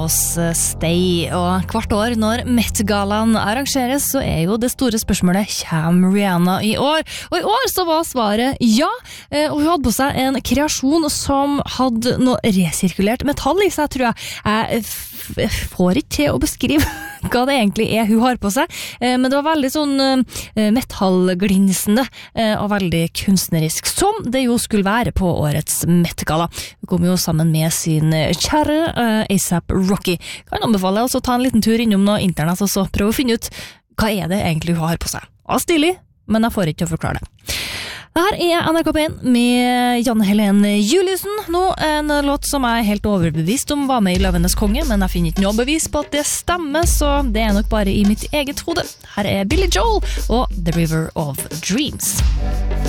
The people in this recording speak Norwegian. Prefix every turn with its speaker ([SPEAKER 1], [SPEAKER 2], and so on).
[SPEAKER 1] Stay, og hvert år når Met-gallaen arrangeres, så jo det store spørsmålet, kommer Rihanna i år? Og i år så var svaret ja, og hun hadde på seg en kreasjon som hadde noe resirkulert metall i seg, tror jeg. Jeg får ikke til å beskrive hva det egentlig hun har på seg, men det var veldig sånn metallglinsende og veldig kunstnerisk, som det jo skulle være på årets Met-galla. Hun kom jo sammen med sin kjære A$AP Rocky. Kan anbefale å ta en liten tur innom noe internett og så prøve å finne ut hva det egentlig hun har på seg. Stilig, men jeg får ikke til å forklare det. Her NRK P1 med Janne Helene Juliussen. Nå en låt som jeg helt overbevist om var med i Løvenes konge, men jeg finner ikke noe bevis på at det stemmer, så det nok bare i mitt eget hode. Her Billy Joel og The River of Dreams.